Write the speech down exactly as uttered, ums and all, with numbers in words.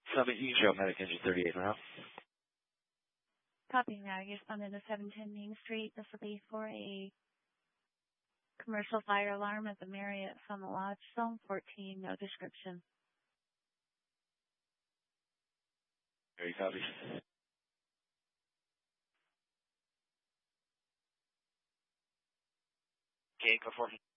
Summit, you can show medic engine thirty-eight now. Copy now. You responded to seven ten Main Street. This will be for a commercial fire alarm at the Marriott Summit Lodge, zone fourteen, no description. Very copy. Okay, go for it.